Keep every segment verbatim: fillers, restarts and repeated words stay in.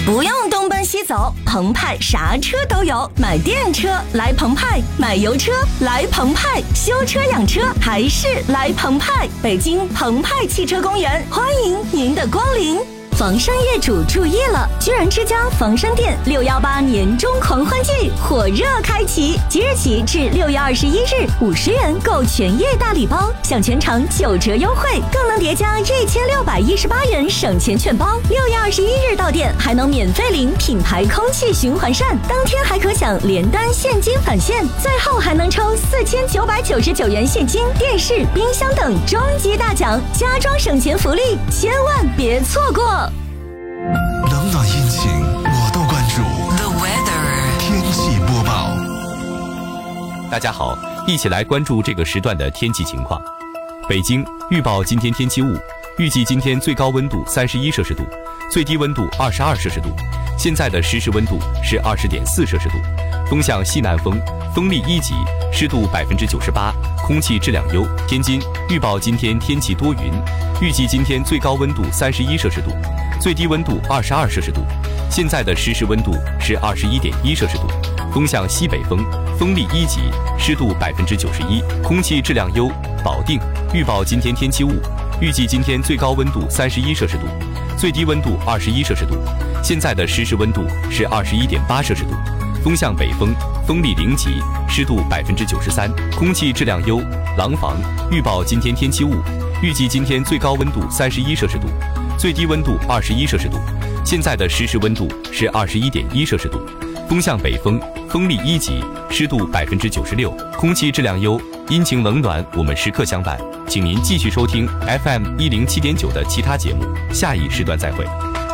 不用东奔西走，澎湃啥车都有，买电车来澎湃，买油车来澎湃，修车养车还是来澎湃。北京澎湃汽车公园，欢迎您的光临。房商业主注意了，居然之家房商店六幺八年终狂欢季火热开启，即日起至六月二十一日，五十元购全业大礼包，享全场九折优惠，更能叠加一千六百一十八元省钱券包。六月二十一日到店还能免费领品牌空气循环扇，当天还可享连单现金返现，最后还能抽四千九百九十九元现金、电视、冰箱等终极大奖，家装省钱福利，千万别错过。 冷暖阴晴我都关注。 The weather 天气播报。 大家好，一起来关注这个时段的天气情况。北京预报今天天气雾，预计今天最高温度三十一摄氏度，最低温度二十二摄氏度。现在的实时温度是二十点四摄氏度，风向西南风，风力一级，湿度百分之九十八，空气质量优。天津预报今天天气多云，预计今天最高温度三十一摄氏度，最低温度二十二摄氏度。现在的实时温度是二十一点一摄氏度，风向西北风，风力一级，湿度百分之九十一，空气质量优。保定预报今天天气雾，预计今天最高温度三十一摄氏度，最低温度二十一摄氏度。现在的实时温度是二十一点八摄氏度，风向北风，风力零级，湿度百分之九十三，空气质量优。廊坊预报今天天气雾，预计今天最高温度三十一摄氏度，最低温度二十一摄氏度。现在的实时温度是二十一点一摄氏度，风向北风，风力一级，湿度百分之九十六，空气质量优。阴晴冷暖，我们时刻相伴，请您继续收听 F M 一零七点九的其他节目，下一时段再会。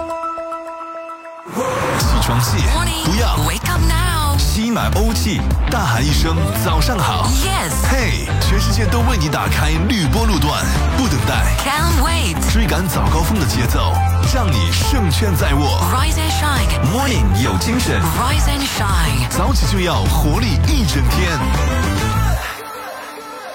起床气不要 Wake up now 吸满欧气，大喊一声早上好。 Yes 嘿，全世界都为你打开绿波路段，不等待， Can't wait 追赶早高峰的节奏，让你胜券在握。 Rise and shine Morning 有精神， Rise and shine 早起就要活力一整天。